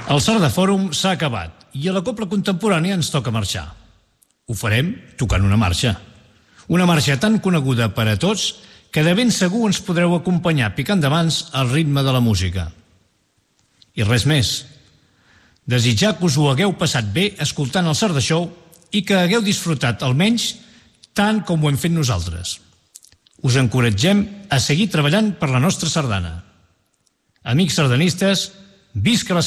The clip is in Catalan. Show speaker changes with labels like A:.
A: El Sardafòrum s'ha acabat i a la Cobla Contemporània ens toca marxar. Ho farem tocant una marxa. Una marxa tan coneguda per a tots que de ben segur ens podreu acompanyar picant de mans al ritme de la música. I res més. Desitjar que us ho hagueu passat bé escoltant el Sarda Show i que hagueu disfrutat almenys tant com ho hem fet nosaltres. Us encoratgem a seguir treballant per la nostra sardana. Amics sardanistes, visca la